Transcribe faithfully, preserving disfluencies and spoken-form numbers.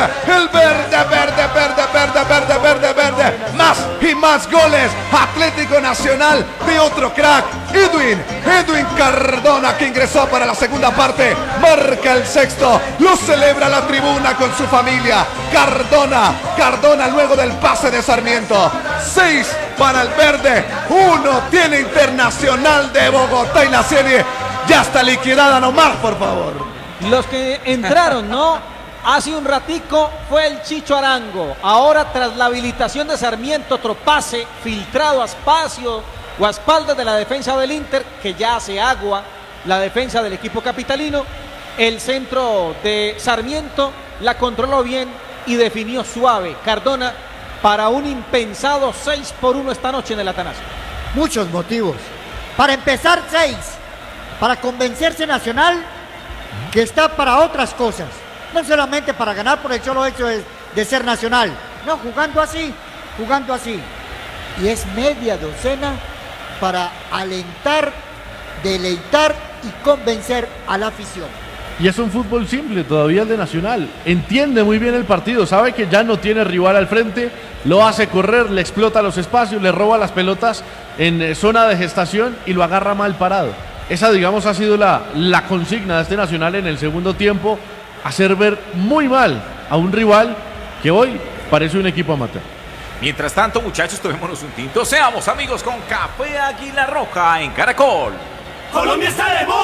el verde, verde, verde, verde, verde, verde, verde. Más y más goles. Atlético Nacional de otro crack, Edwin, Edwin Cardona, que ingresó para la segunda parte. Marca el sexto, lo celebra la tribuna con su familia. Cardona, Cardona luego del pase de Sarmiento. Seis para el verde, uno tiene Internacional de Bogotá y la serie ya está liquidada. Nomás, por favor. Los que entraron, ¿no? Hace un ratico fue el Chicho Arango. Ahora, tras la habilitación de Sarmiento, otro pase filtrado a espacio o a espaldas de la defensa del Inter, que ya hace agua la defensa del equipo capitalino. El centro de Sarmiento la controló bien y definió suave Cardona para un impensado seis por uno esta noche en el Atanasio. Muchos motivos. Para empezar, seis. Para convencerse Nacional que está para otras cosas. No solamente para ganar por el solo hecho de, de ser Nacional. No, jugando así, jugando así. Y es media docena para alentar, deleitar y convencer a la afición. Y es un fútbol simple, todavía el de Nacional. Entiende muy bien el partido, sabe que ya no tiene rival al frente, lo hace correr, le explota los espacios, le roba las pelotas en zona de gestación y lo agarra mal parado. Esa, digamos, ha sido la, la consigna de este Nacional en el segundo tiempo, hacer ver muy mal a un rival que hoy parece un equipo amateur. Mientras tanto, muchachos, tomémonos un tinto. Seamos amigos con Café Águila Roja en Caracol. Colombia está de moda.